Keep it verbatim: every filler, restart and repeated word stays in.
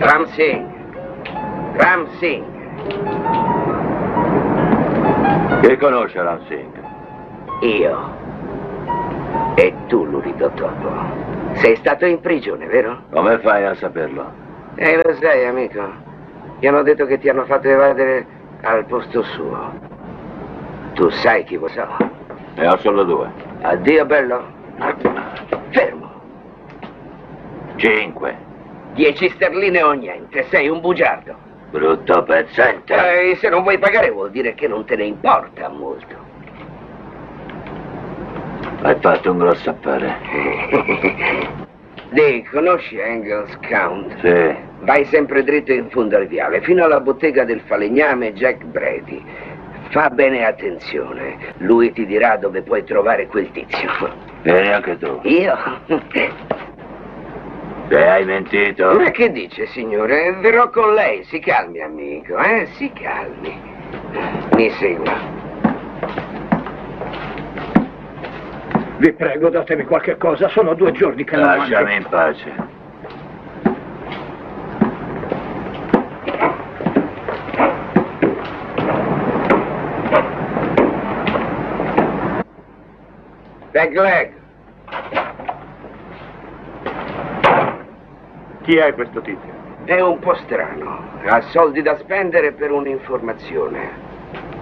Ram Singh. Ram Singh. Chi conosce Ram Singh? Io. E tu, Lurido Topo. Sei stato in prigione, vero? Come fai a saperlo? Eh, lo sai, amico. Mi hanno detto che ti hanno fatto evadere al posto suo. Tu sai chi lo so. Ne ho solo due. Addio, bello. Fermo. Cinque. Dieci sterline o niente. Sei un bugiardo. Brutto pezzente. Eh, se non vuoi pagare vuol dire che non te ne importa molto. Hai fatto un grosso affare. Dì, conosci Engels Count? Sì. Vai sempre dritto in fondo al viale, fino alla bottega del falegname Jack Brady. Fa bene attenzione. Lui ti dirà dove puoi trovare quel tizio. Vieni anche tu. Io? Se hai mentito. Ma che dice, signore? Verrò con lei. Si calmi, amico, eh? Si calmi. Mi segua. Vi prego, datemi qualche cosa. Sono due giorni che non mangio. Lasciami in pace. Back leg. Chi è questo tizio? È un po' strano. Ha soldi da spendere per un'informazione.